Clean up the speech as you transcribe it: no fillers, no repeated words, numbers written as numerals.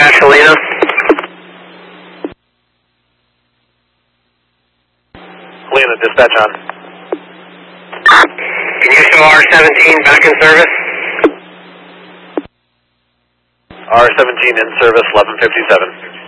dispatch, Helena. Helena, dispatch on. Can you show R17 back in service? R17 in service, 1157.